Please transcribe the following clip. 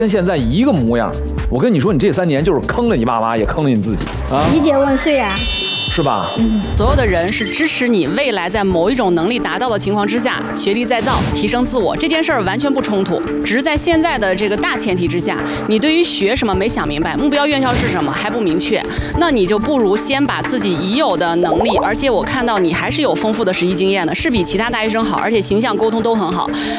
跟现在一个模样。我跟你说，你这3年就是坑了你爸妈，也坑了你自己啊！ 理解万岁啊！ 是吧？ 所有的人是支持你未来在某一种能力达到的情况之下，学历再造、提升自我，这件事儿完全不冲突。只是在现在的这个大前提之下，你对于学什么没想明白，目标院校是什么还不明确，那你就不如先把自己已有的能力，而且我看到你还是有丰富的实习经验的，是比其他大学生好，而且形象沟通都很好。